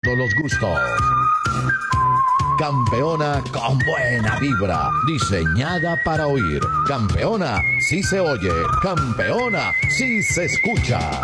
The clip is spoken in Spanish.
todos los gustos. Campeona con buena vibra, diseñada para oír. Campeona sí se oye, campeona sí se escucha.